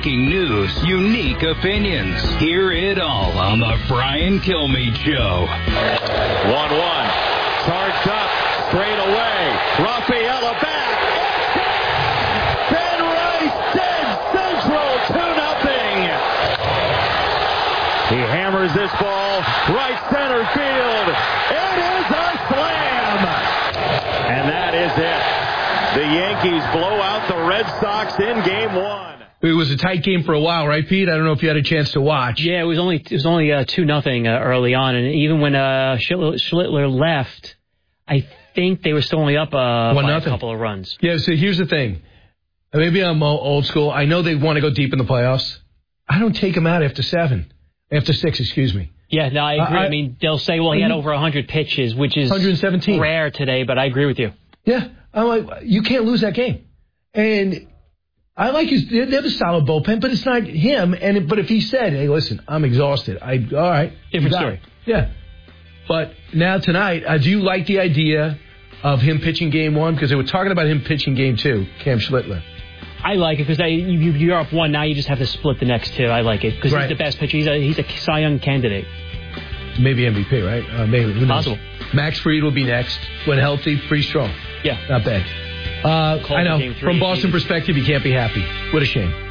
breaking news, unique opinions. Hear it all on the Brian Kilmeade Show. 1-1. Charged up. Straight away. Rafaela back. Ben Rice dead central. 2-0. He hammers this ball right center field. It is a slam. And that is it. The Yankees blow out the Red Sox in Game 1. It was a tight game for a while, right, Pete? I don't know if you had a chance to watch. Yeah, it was only 2-0 early on, and even when Schlittler left, I think they were still only up by a couple of runs. Yeah, so here's the thing. Maybe I'm old school. I know they want to go deep in the playoffs. I don't take them out after 6, excuse me. Yeah, no, I agree. I mean, they'll say, well, he had over 100 pitches, which is 117. Rare today, but I agree with you. Yeah, I'm like, you can't lose that game. And I like they have a solid bullpen, but it's not him. But if he said, hey, listen, I'm exhausted, all right. Different story. Yeah. But now tonight, do you like the idea of him pitching Game 1? Because they were talking about him pitching Game 2, Cam Schlittler. I like it because you're up 1 now. You just have to split the next 2. I like it because he's the best pitcher. He's a Cy Young candidate. Maybe MVP, right? Maybe. Who knows? Possible. Max Fried will be next. When healthy, pretty strong. Yeah. Not bad. I know. From Boston perspective, you can't be happy. What a shame.